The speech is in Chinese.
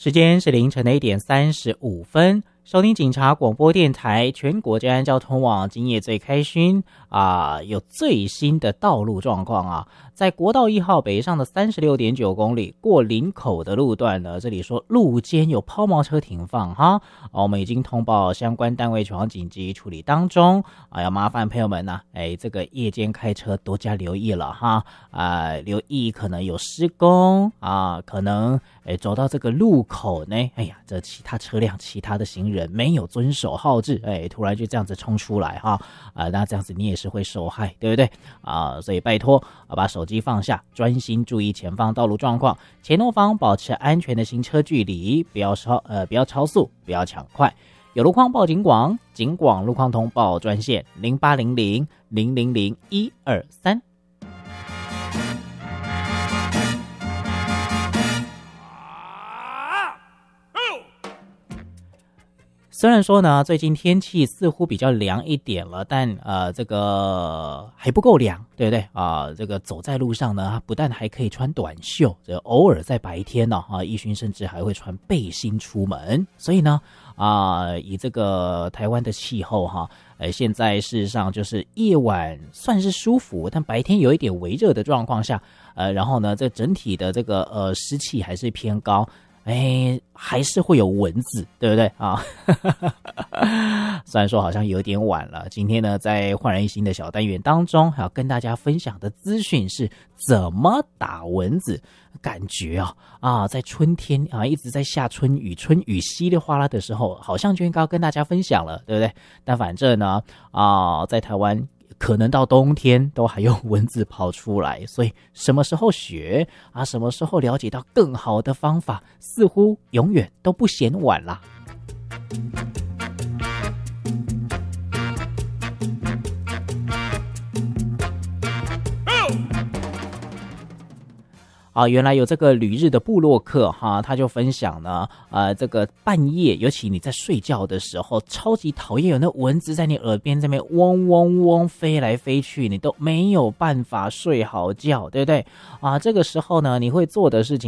时间是凌晨的1:35，收听警察广播电台全国治安交通网，今夜最开勋有最新的道路状况啊，在国道1号北上的36.9公里过林口的路段呢，这里说路肩有抛锚车停放哈，我们已经通报相关单位前往紧急处理当中要麻烦朋友们呢，这个夜间开车多加留意了哈，留意可能有施工可能走到这个路口呢，这其他车辆、其他的行人没有遵守号志，突然就这样子冲出来哈，那这样子你也是会受害，对不对所以拜托把手机放下，专心注意前方道路状况，前后方保持安全的行车距离，不要超速，不要抢快。有路况报警广，警广路况通报专线0800-000-123。虽然说呢，最近天气似乎比较凉一点了，但这个还不够凉，对不对这个走在路上呢，不但还可以穿短袖，这偶尔在白天呢奕勋甚至还会穿背心出门。所以呢以这个台湾的气候现在事实上就是夜晚算是舒服，但白天有一点微热的状况下，然后呢，这整体的这个湿气还是偏高。还是会有蚊子，对不对虽然说好像有点晚了，今天呢，在焕然一新的小单元当中，还要跟大家分享的资讯是怎么打蚊子。感觉在春天一直在下春雨，春雨稀里哗啦的时候，好像就应该要跟大家分享了，对不对？但反正呢，在台湾可能到冬天都还有蚊子跑出来，所以什么时候学什么时候了解到更好的方法，似乎永远都不嫌晚啦。原来有这个旅日的部落客他就分享呢，这个半夜，尤其你在睡觉的时候，超级讨厌有那蚊子在你耳边这边嗡嗡嗡飞来飞去，你都没有办法睡好觉，对不对这个时候呢，你会做的事情